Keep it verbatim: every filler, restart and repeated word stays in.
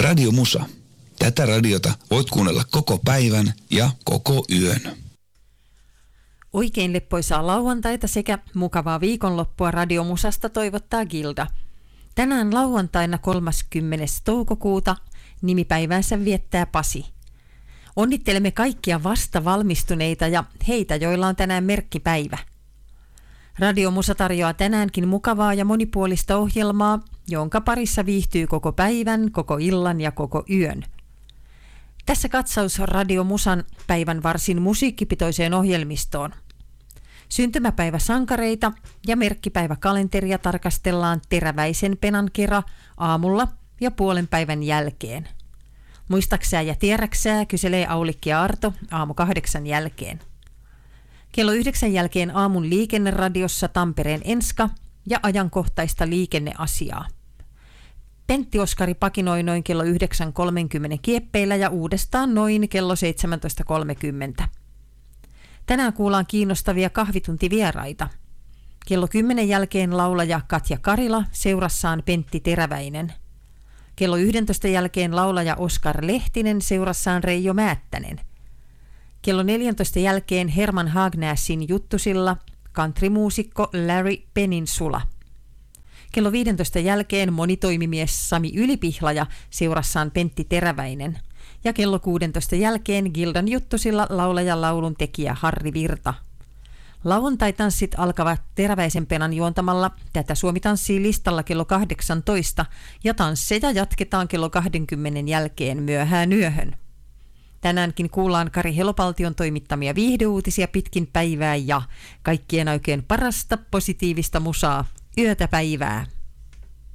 Radio Musa. Tätä radiota voit kuunnella koko päivän ja koko yön. Oikein leppoisaa lauantaita sekä mukavaa viikonloppua Radio Musasta toivottaa Gilda. Tänään lauantaina kolmaskymmenes toukokuuta nimipäiväänsä viettää Pasi. Onnittelemme kaikkia vasta valmistuneita ja heitä, joilla on tänään merkkipäivä. Radio Musa tarjoaa tänäänkin mukavaa ja monipuolista ohjelmaa, jonka parissa viihtyy koko päivän, koko illan ja koko yön. Tässä katsaus Radio Musan päivän varsin musiikkipitoiseen ohjelmistoon. Syntymäpäiväsankareita ja merkkipäiväkalenteria tarkastellaan Teräväisen penan kera aamulla ja puolen päivän jälkeen. Muistaksää ja tiedäksää, kyselee Aulikki ja Arto aamu kahdeksan jälkeen. Kello yhdeksän jälkeen aamun liikenneradiossa Tampereen Enska ja ajankohtaista liikenneasiaa. Pentti Oskari pakinoi noin kello yhdeksän kolmekymmentä kieppeillä ja uudestaan noin kello seitsemäntoista kolmekymmentä. Tänään kuullaan kiinnostavia kahvituntivieraita. Kello kymmenen jälkeen laulaja Katja Karila, seurassaan Pentti Teräväinen. Kello yksitoista jälkeen laulaja Oskar Lehtinen, seurassaan Reijo Määttänen. Kello neljäntoista jälkeen Herman Hagnäsin juttusilla countrymuusikko Larry Peninsula. Kello viidentoista jälkeen monitoimimies Sami Ylipihlaja, seurassaan Pentti Teräväinen. Ja kello kuudentoista jälkeen Gildan juttusilla laulaja laulun tekijä Harri Virta. Lauantai-tanssit alkavat Teräväisen penan juontamalla Tätä Suomi tanssii listalla kello kahdeksantoista ja tansseja jatketaan kello kaksikymmentä jälkeen myöhään yöhön. Tänäänkin kuullaan Kari Helopaltion toimittamia viihdeuutisia pitkin päivää ja kaikkien oikein parasta positiivista musaa yötä päivää.